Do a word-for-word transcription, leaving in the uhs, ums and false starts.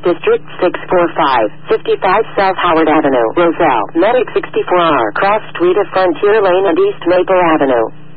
District six four five, fifty-five South Howard Avenue, Roselle, Medic sixty-four R, Cross Street of Frontier Lane and East Maple Avenue.